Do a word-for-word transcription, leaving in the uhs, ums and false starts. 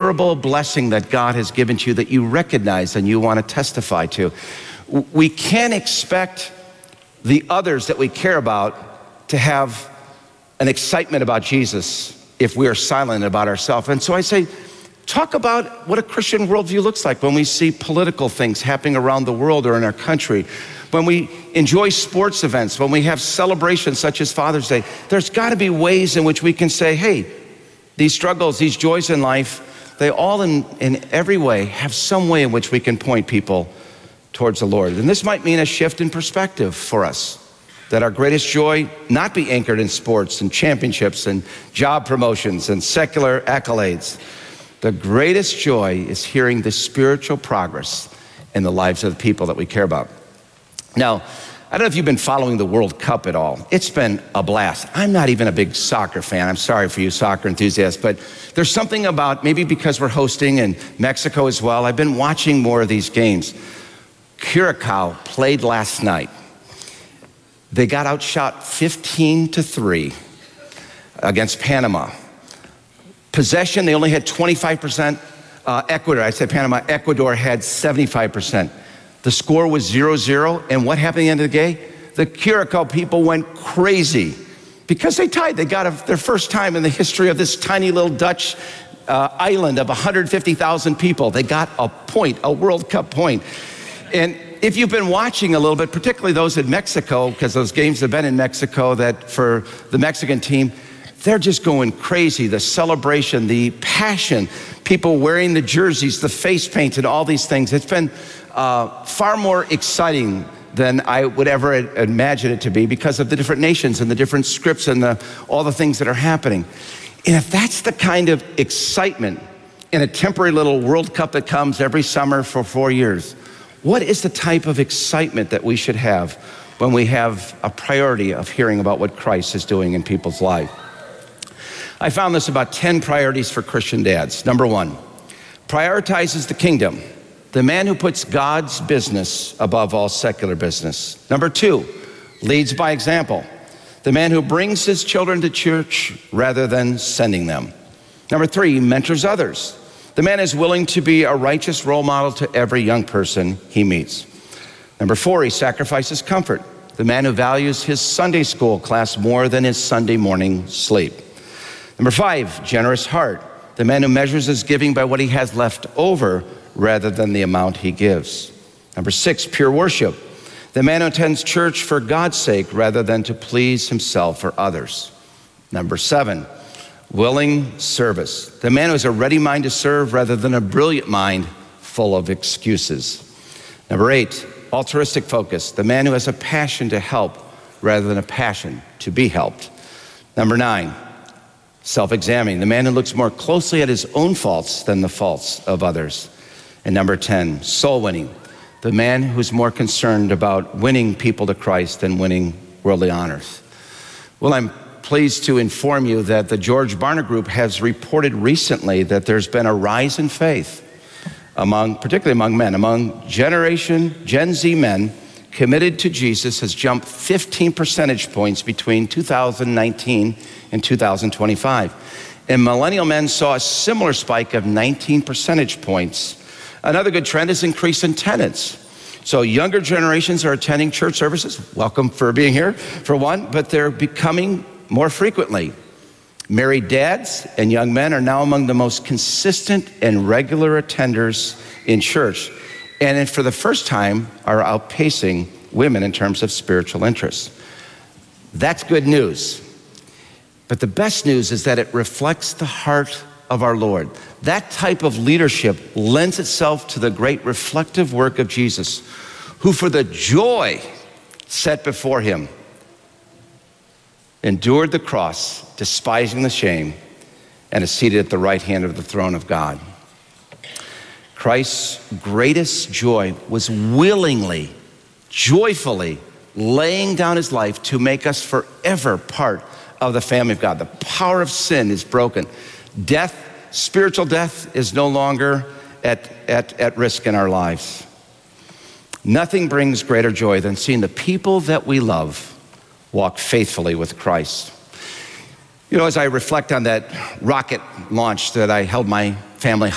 favorable blessing that God has given to you that you recognize and you want to testify to. We can't expect the others that we care about to have an excitement about Jesus if we are silent about ourselves. And so I say, talk about what a Christian worldview looks like when we see political things happening around the world or in our country, when we enjoy sports events, when we have celebrations such as Father's Day. There's got to be ways in which we can say, hey, these struggles, these joys in life, they all in, in every way have some way in which we can point people towards the Lord. And this might mean a shift in perspective for us, that our greatest joy not be anchored in sports and championships and job promotions and secular accolades. The greatest joy is hearing the spiritual progress in the lives of the people that we care about. Now, I don't know if you've been following the World Cup at all. It's been a blast. I'm not even a big soccer fan. I'm sorry for you soccer enthusiasts, but there's something about, maybe because we're hosting in Mexico as well, I've been watching more of these games. Curacao played last night. They got outshot fifteen to three against Panama. Possession, they only had twenty-five percent. Uh, Ecuador, I said Panama, Ecuador had seventy-five percent. The score was zero zero, and what happened at the end of the game? The Curacao people went crazy because they tied. They got a, their first time in the history of this tiny little Dutch uh, island of one hundred fifty thousand people. They got a point, a World Cup point. And if you've been watching a little bit, particularly those in Mexico, because those games have been in Mexico, that for the Mexican team, they're just going crazy. The celebration, the passion, people wearing the jerseys, the face paint, and all these things. It's been uh, far more exciting than I would ever imagine it to be because of the different nations and the different scripts and the, all the things that are happening. And if that's the kind of excitement in a temporary little World Cup that comes every summer for four years, what is the type of excitement that we should have when we have a priority of hearing about what Christ is doing in people's lives? I found this about ten priorities for Christian dads. Number one, prioritizes the kingdom. The man who puts God's business above all secular business. Number two, leads by example. The man who brings his children to church rather than sending them. Number three, mentors others. The man is willing to be a righteous role model to every young person he meets. Number four, he sacrifices comfort. The man who values his Sunday school class more than his Sunday morning sleep. Number five, generous heart. The man who measures his giving by what he has left over rather than the amount he gives. Number six, pure worship. The man who attends church for God's sake rather than to please himself or others. Number seven, willing service. The man who has a ready mind to serve rather than a brilliant mind full of excuses. Number eight, altruistic focus. The man who has a passion to help rather than a passion to be helped. Number nine, self-examining. The man who looks more closely at his own faults than the faults of others. And number ten, soul winning. The man who's more concerned about winning people to Christ than winning worldly honors. Well, I'm pleased to inform you that the George Barna Group has reported recently that there's been a rise in faith among, particularly among men, among generation, Gen Z men committed to Jesus has jumped fifteen percentage points between two thousand nineteen and two thousand twenty-five. And millennial men saw a similar spike of nineteen percentage points. Another good trend is increase in attendance. So younger generations are attending church services. Welcome for being here, for one, but they're becoming more frequently. Married dads and young men are now among the most consistent and regular attenders in church, and for the first time are outpacing women in terms of spiritual interests. That's good news. But the best news is that it reflects the heart of our Lord. That type of leadership lends itself to the great reflective work of Jesus, who for the joy set before him endured the cross, despising the shame, and is seated at the right hand of the throne of God. Christ's greatest joy was willingly, joyfully laying down his life to make us forever part of the family of God. The power of sin is broken. Death, spiritual death, is no longer at, at, at risk in our lives. Nothing brings greater joy than seeing the people that we love walk faithfully with Christ. You know, as I reflect on that rocket launch that I held my family